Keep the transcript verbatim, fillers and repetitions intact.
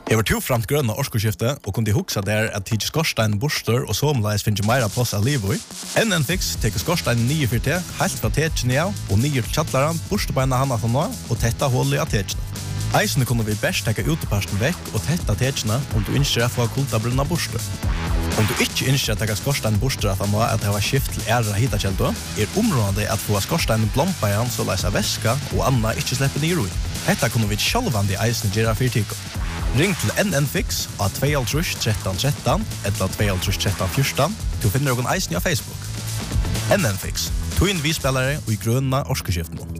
Jeg var to framt grønne årskoskifte og kunne huksa der at tidlig skorstein borster og somleis finner meira plass av livet. N N Fix teker skorstein nye for te, helt fra tekene av og nye til kjattleren, borstebeina hana for nå og tetta hullet av tekene. Eisene kunne vi best teka uteparsten vekk og tetta tekene om du ønsker å få kultabrunna borster. Om du ikke ønsker å teka skorstein borster at han nå at det var skift til ære hitakjeldo, er området at få skorstein blompa igjen så leisa væska og anna ikke slipper nye roi. Dette kunne vi sjálvandi eisene gjøre for tiko. Ring til N N Fix av to tre tre tre tre tre eller to tre tre tre fjorton til å finne noen eisen av Facebook. N N Fix, to inn vi spillere og i grønne årskeskiften.